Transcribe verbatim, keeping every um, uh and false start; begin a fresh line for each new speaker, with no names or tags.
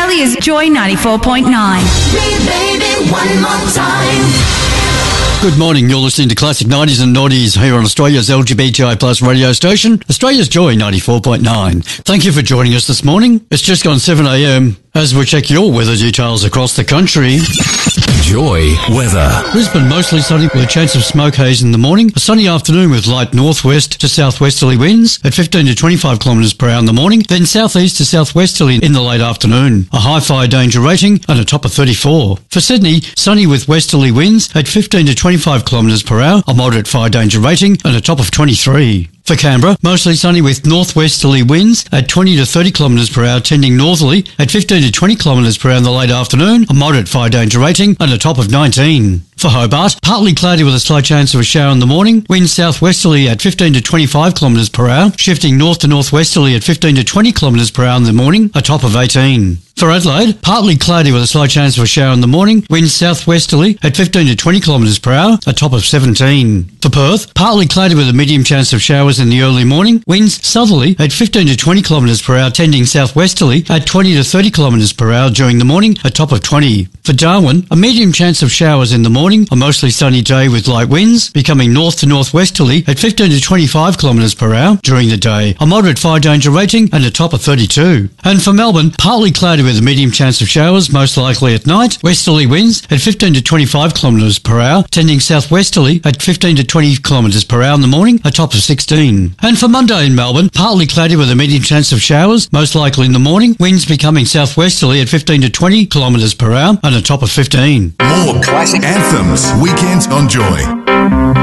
Australia's Joy ninety-four point nine.
Baby, one more time.
Good morning, you're listening to Classic nineties and Noughties here on Australia's L G B T I plus radio station, Australia's Joy ninety-four point nine. Thank you for joining us this morning. It's just gone seven a m as we check your weather details across the country.
Joy weather.
Brisbane mostly sunny with a chance of smoke haze in the morning. A sunny afternoon with light northwest to southwesterly winds at fifteen to twenty-five kilometres per hour in the morning, then southeast to southwesterly in the late afternoon. A high fire danger rating and a top of thirty-four. For Sydney, sunny with westerly winds at fifteen to twenty-five kilometres per hour, a moderate fire danger rating and a top of twenty-three. For Canberra, mostly sunny with northwesterly winds at twenty to thirty kilometres per hour, tending northerly at fifteen to twenty kilometres per hour in the late afternoon, a moderate fire danger rating and a top of nineteen. For Hobart, partly cloudy with a slight chance of a shower in the morning, winds southwesterly at fifteen to twenty-five kilometres per hour, shifting north to northwesterly at fifteen to twenty kilometres per hour in the morning, a top of eighteen. For Adelaide, partly cloudy with a slight chance of a shower in the morning, winds southwesterly at fifteen to twenty kilometres per hour, a top of seventeen. For Perth, partly cloudy with a medium chance of showers in the early morning, winds southerly at fifteen to twenty kilometres per hour, tending southwesterly at twenty to thirty kilometres per hour during the morning, a top of twenty. For Darwin, a medium chance of showers in the morning, a mostly sunny day with light winds, becoming north to northwesterly at fifteen to twenty-five kilometres per hour during the day, a moderate fire danger rating and a top of thirty-two. And for Melbourne, partly cloudy with a medium chance of showers, most likely at night, westerly winds at fifteen to twenty-five kilometres per hour, tending southwesterly at fifteen to twenty kilometres per hour in the morning, a top of sixteen. And for Monday in Melbourne, partly cloudy with a medium chance of showers, most likely in the morning, winds becoming southwesterly at fifteen to twenty kilometres per hour and a top of fifteen.
More classic anthems. Weekends on Joy.